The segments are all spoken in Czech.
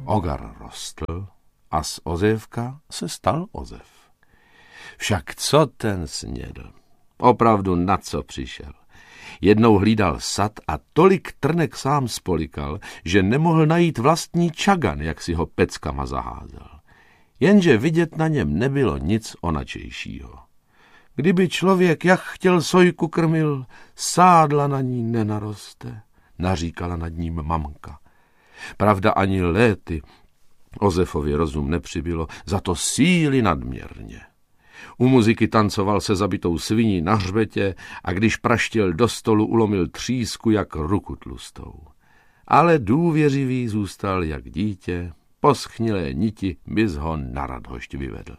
Ogar rostl a z Ozévka se stal Ozef. Však co ten snědl? Opravdu na co přišel? Jednou hlídal sad a tolik trnek sám spolikal, že nemohl najít vlastní čagan, jak si ho peckama zaházel. Jenže vidět na něm nebylo nic onačejšího. Kdyby člověk jak chtěl sojku krmil, sádla na ní nenaroste, naříkala nad ním mamka. Pravda, ani léty Ozefovi rozum nepřibylo, za to síly nadměrně. U muziky tancoval se zabitou sviní na hřbetě a když praštil do stolu, ulomil třísku jak ruku tlustou. Ale důvěřivý zůstal jak dítě, po schnilé niti bys ho na radhošť vyvedl.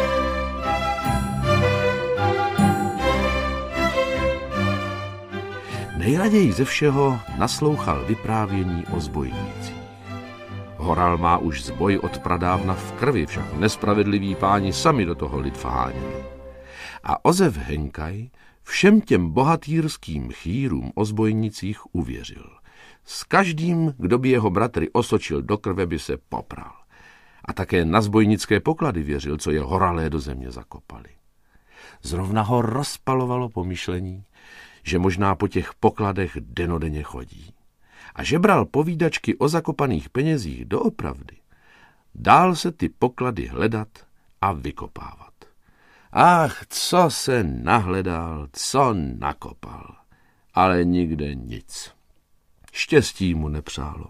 Nejraději ze všeho naslouchal vyprávění o zbojnících. Horal má už zboj od pradávna v krvi, však nespravedliví páni sami do toho lid vháněli. A Ozef Henkaj všem těm bohatýrským chýrům o zbojnicích uvěřil. S každým, kdo by jeho bratry osočil do krve, by se popral. A také na zbojnické poklady věřil, co je horalé do země zakopali. Zrovna ho rozpalovalo pomyšlení, že možná po těch pokladech denodenně chodí. A že bral povídačky o zakopaných penězích doopravdy. Dál se ty poklady hledat a vykopávat. Ach, co se nahledal, co nakopal. Ale nikde nic. Štěstí mu nepřálo.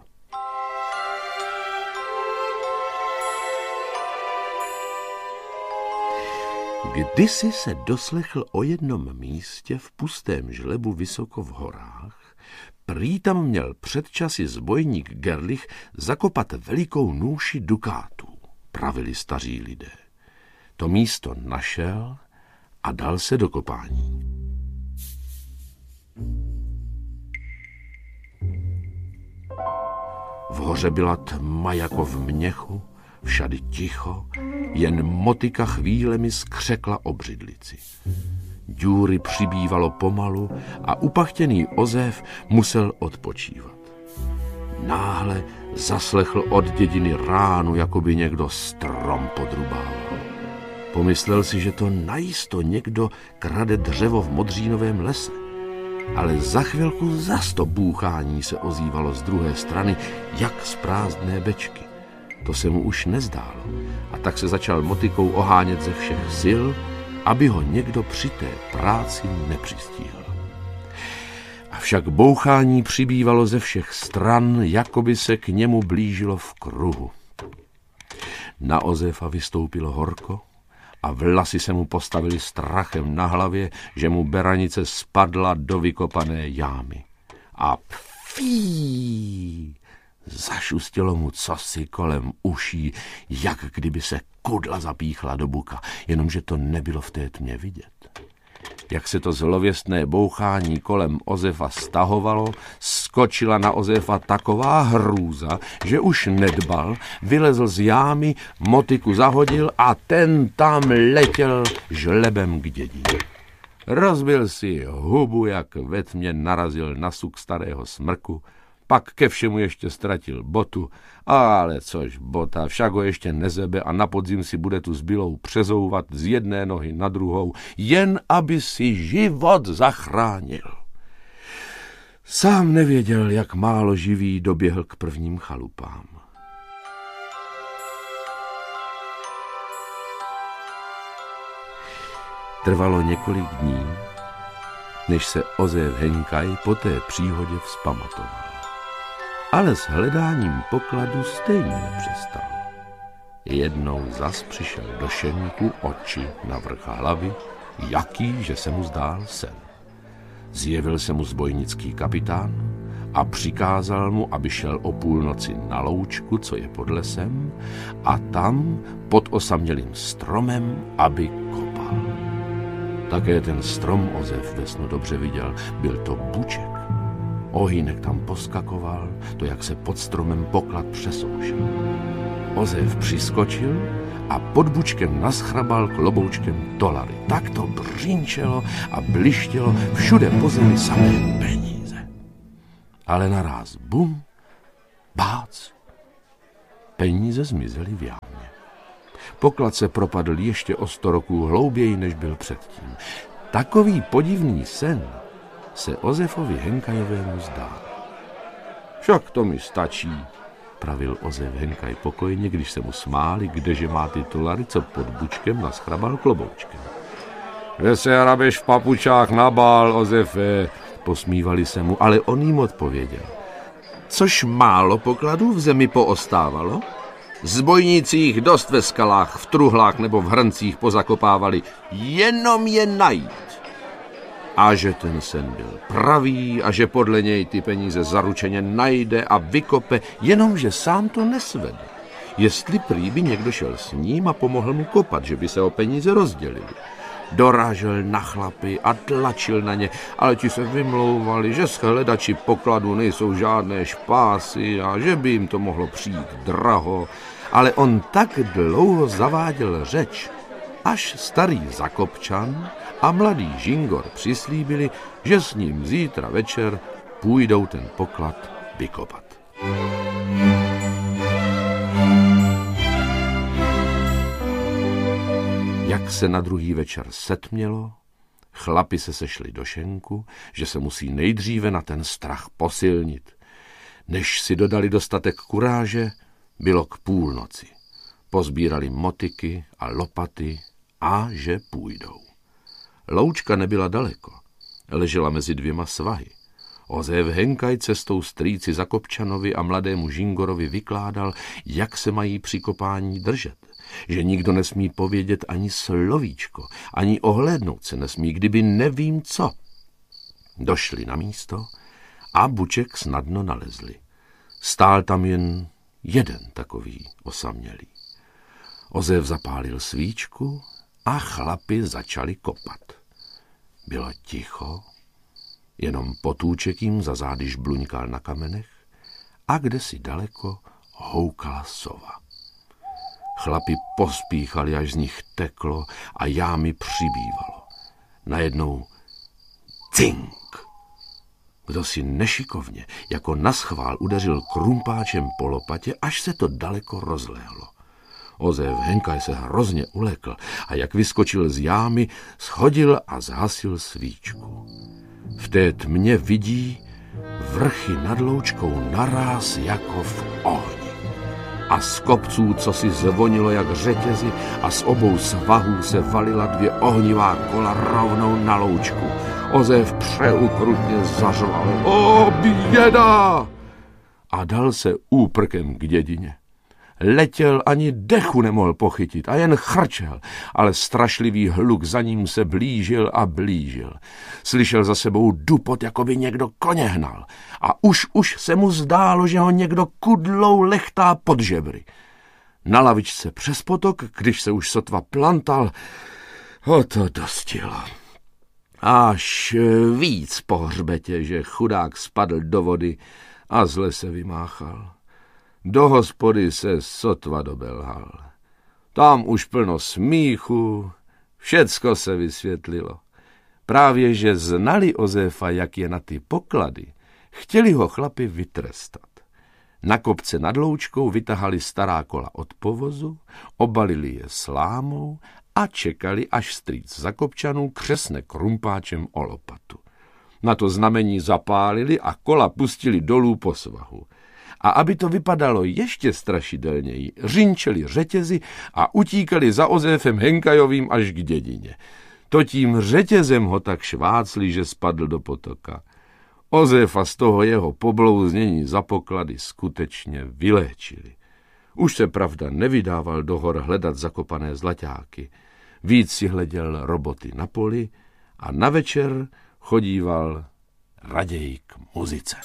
Kdysi se doslechl o jednom místě v pustém žlebu vysoko v horách, prý tam měl před časy zbojník Gerlich zakopat velikou nůši dukátů, pravili staří lidé. To místo našel a dal se do kopání. V hoře byla tma jako v měchu, všady ticho, jen motika chvílemi skřekla o břidlici. Důry přibývalo pomalu a upachtěný Ozef musel odpočívat. Náhle zaslechl od dědiny ránu, jako by někdo strom podrubával. Pomyslel si, že to najisto někdo krade dřevo v modřínovém lese. Ale za chvilku zas to bůchání se ozývalo z druhé strany, jak z prázdné bečky. To se mu už nezdálo a tak se začal motikou ohánět ze všech sil, aby ho někdo při té práci nepřistihl. Avšak bouchání přibývalo ze všech stran, jako by se k němu blížilo v kruhu. Na Ozefa vystoupilo horko a vlasy se mu postavily strachem na hlavě, že mu beranice spadla do vykopané jámy. A pfí! Zašustilo mu cosi kolem uší, jak kdyby se kudla zapíchla do buka, jenomže to nebylo v té tmě vidět. Jak se to zlověstné bouchání kolem Ozefa stahovalo, skočila na Ozefa taková hrůza, že už nedbal, vylezl z jámy, motiku zahodil a ten tam letěl žlebem k dědině. Rozbil si hubu, jak ve tmě narazil na suk starého smrku, pak ke všemu ještě ztratil botu, ale což bota, však ho ještě nezebe a na podzim si bude tu zbylou přezouvat z jedné nohy na druhou, jen aby si život zachránil. Sám nevěděl, jak málo živý doběhl k prvním chalupám. Trvalo několik dní, než se Ozef Henkaj po té příhodě vzpamatoval. Ale s hledáním pokladu stejně nepřestal. Jednou zas přišel do šeníku, oči na vrch hlavy, jaký, že se mu zdál sen. Zjevil se mu zbojnický kapitán a přikázal mu, aby šel o půlnoci na loučku, co je pod lesem, a tam pod osamělým stromem, aby kopal. Také ten strom Ozef ve snu dobře viděl, byl to buček. Ohýnek tam poskakoval, to jak se pod stromem poklad přesoušel. Ozef přiskočil a pod bučkem naschrabal kloboučkem dolary. Tak to břínčelo a blištělo, všude po zemi samé peníze. Ale naráz bum, bác peníze zmizely v jámě. Poklad se propadl ještě o 100 roků hlouběji, než byl předtím. Takový podivný sen se Ozefovi Henkajovému zdál. Však to mi stačí, pravil Ozef Henkaj pokojně, když se mu smáli, kdeže má ty dolary, co pod bučkem naschrabal kloboučkem. Že se hrabeš v papučách na bál, Ozefe, posmívali se mu, ale on jim odpověděl. Což málo pokladů v zemi poostávalo? Zbojníci dost ve skalách, v truhlách nebo v hrncích pozakopávali, jenom je najít. A že ten sen byl pravý a že podle něj ty peníze zaručeně najde a vykope, jenomže sám to nesvedl. Jestli prý by někdo šel s ním a pomohl mu kopat, že by se o peníze rozdělili. Dorážel na chlapy a tlačil na ně, ale ti se vymlouvali, že z hledači pokladu nejsou žádné špásy a že by jim to mohlo přijít draho. Ale on tak dlouho zaváděl řeč, až starý Zakopčan a mladý Žingor přislíbili, že s ním zítra večer půjdou ten poklad vykopat. Jak se na druhý večer setmělo, chlapi se sešli do šenku, že se musí nejdříve na ten strach posilnit. Než si dodali dostatek kuráže, bylo k půlnoci. Pozbírali motyky a lopaty a že půjdou. Loučka nebyla daleko, ležela mezi 2 svahy. Ozef Henkaj cestou strýci Zakopčanovi a mladému Žingorovi vykládal, jak se mají při kopání držet, že nikdo nesmí povědět ani slovíčko, ani ohlédnout se nesmí, kdyby nevím co. Došli na místo a buček snadno nalezli. Stál tam jen jeden takový osamělý. Ozef zapálil svíčku a chlapi začali kopat. Bylo ticho, jenom potůček jim za zády žbluňkal na kamenech a kdesi daleko houkala sova. Chlapi pospíchali, až z nich teklo a jámy přibývalo. Najednou cink. Kdo si nešikovně, jako naschvál udeřil krumpáčem po lopatě, až se to daleko rozlehlo. Ozef Henkaj se hrozně ulekl a jak vyskočil z jámy, schodil a zhasil svíčku. V té tmě vidí vrchy nad loučkou naráz jako v ohni. A z kopců, co si zvonilo jak řetězy, a z obou svahů se valila 2 ohnivá kola rovnou na loučku. Ozef přeukrutně zařval. O, běda! A dal se úprkem k dědině. Letěl, ani dechu nemohl pochytit a jen chrčel, ale strašlivý hluk za ním se blížil a blížil. Slyšel za sebou dupot, jako by někdo koně hnal a už se mu zdálo, že ho někdo kudlou lechtá pod žebry. Na lavičce přes potok, když se už sotva plantal, ho to dostilo. Až víc po hřbetě, že chudák spadl do vody a zle se vymáchal. Do hospody se sotva dobelhal. Tam už plno smíchu, všecko se vysvětlilo. Právě, že znali Ozefa, jak je na ty poklady, chtěli ho chlapi vytrestat. Na kopce nad loučkou vytahali stará kola od povozu, obalili je slámou a čekali, až strýc Zakopčanů křesne krumpáčem o lopatu. Na to znamení zapálili a kola pustili dolů po svahu. A aby to vypadalo ještě strašidelněji, řinčeli řetězy a utíkali za Ozefem Henkajovým až k dědině. To tím řetězem ho tak švácli, že spadl do potoka. Ozefa z toho jeho poblouznění za poklady skutečně vyléčili. Už se pravda nevydával do hor hledat zakopané zlaťáky. Víc si hleděl roboty na poli a na večer chodíval raději k muzice.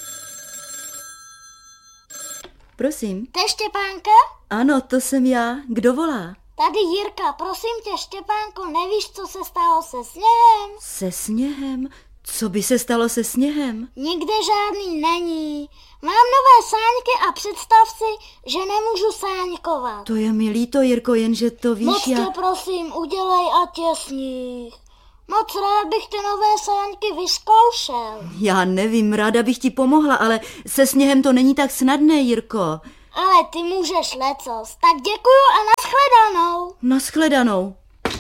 Prosím. To je Štěpánka? Ano, to jsem já. Kdo volá? Tady Jirka, prosím tě, Štěpánko, nevíš, co se stalo se sněhem? Se sněhem? Co by se stalo se sněhem? Nikde žádný není. Mám nové sáňky a představ si, že nemůžu sáňkovat. To je mi líto, Jirko, jenže to víš, Moc tě prosím, udělej, ať je sníh. Moc rád bych ty nové sáňky vyzkoušel. Já nevím, ráda bych ti pomohla, ale se sněhem to není tak snadné, Jirko. Ale ty můžeš lecos. Tak děkuju a nashledanou. Nashledanou.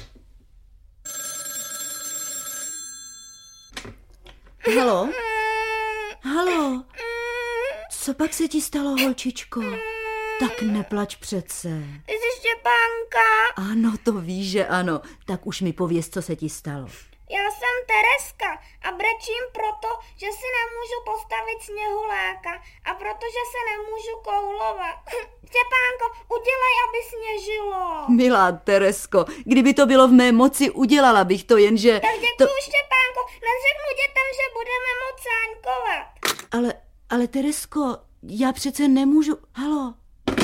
Halo? Halo? Co pak se ti stalo, holčičko? Tak neplač přece. Ty jsi Štěpánka. Ano, to víš, že ano. Tak už mi pověz, co se ti stalo. Já jsem Tereska a brečím proto, že si nemůžu postavit sněhuláka a protože se nemůžu koulovat. Štěpánko, udělej, aby sněžilo. Milá Teresko, kdyby to bylo v mé moci, udělala bych to, jenže... Tak děkuju, Štěpánko, neřeknu dětem, že budeme moc sáňkovat. Ale Teresko, já přece nemůžu... Halo?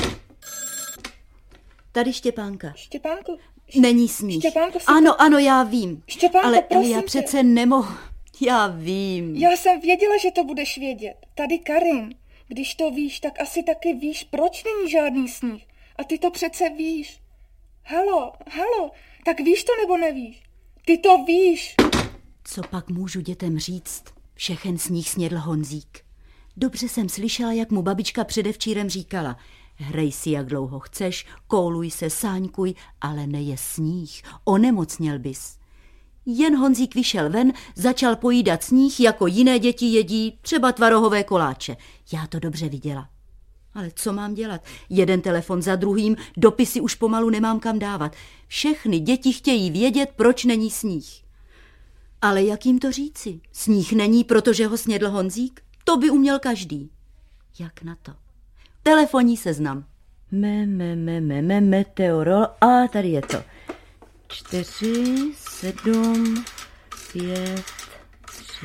Tady Štěpánka. Štěpánku. Není sníh. Štěpánko, Ano, já vím. Štěpánko, ale prosím já tě. přece nemohu. Já vím. Já jsem věděla, že to budeš vědět. Tady Karin. Když to víš, tak asi taky víš, proč není žádný sníh. A ty to přece víš. Halo, tak víš to nebo nevíš? Ty to víš. Co pak můžu dětem říct? Všechen sníh snědl Honzík. Dobře jsem slyšela, jak mu babička předevčírem říkala: hrej si, jak dlouho chceš, kouluj se, sáňkuj, ale neje sníh, onemocněl bys. Jen Honzík vyšel ven, začal pojídat sníh, jako jiné děti jedí třeba tvarohové koláče. Já to dobře viděla. Ale co mám dělat? Jeden telefon za druhým, dopisy už pomalu nemám kam dávat. Všechny děti chtějí vědět, proč není sníh. Ale jak jim to říci? Sníh není, protože ho snědl Honzík? To by uměl každý. Jak na to? Telefonní seznam. Meteorol. A tady je to. 4, 7, 5, 3.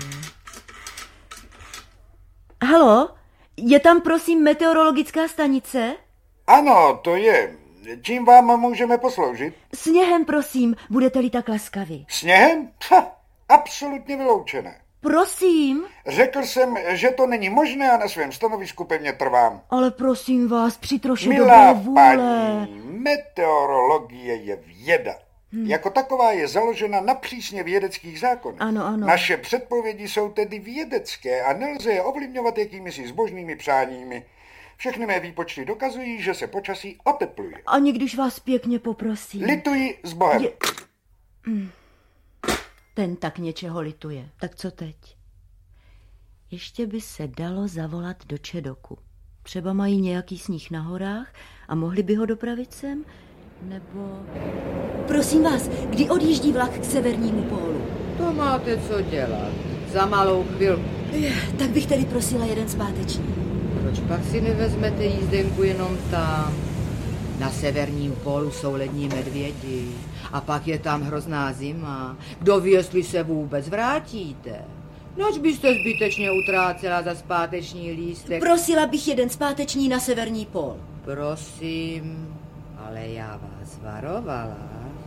Halo? Je tam prosím meteorologická stanice? Ano, to je. Čím vám můžeme posloužit? Sněhem prosím, budete-li tak laskavi. Sněhem? Absolutně vyloučené. Prosím. Řekl jsem, že to není možné a na svém stanovisku pevně trvám. Ale prosím vás, při troše Milá dobré vůle. paní, meteorologie je věda. Jako taková je založena na přísně vědeckých zákonech. Ano. Naše předpovědi jsou tedy vědecké a nelze je ovlivňovat jakýmisi zbožnými přáními. Všechny mé výpočty dokazují, že se počasí otepluje. Ani když vás pěkně poprosím. Lituji s Bohem. Ten tak něčeho lituje. Tak co teď? Ještě by se dalo zavolat do Čedoku. Třeba mají nějaký sníh na horách a mohli by ho dopravit sem? Nebo... Prosím vás, kdy odjíždí vlak k severnímu pólu? To máte co dělat. Za malou chvilku. Tak bych tedy prosila jeden zpáteční. Proč pak si nevezmete jízdenku jenom tam? Na severním pólu jsou lední medvědi a pak je tam hrozná zima. Kdo ví, jestli se vůbec vrátíte? Noč byste zbytečně utrácela za zpáteční lístek. Prosila bych jeden zpáteční na severní pól. Prosím, ale já vás varovala.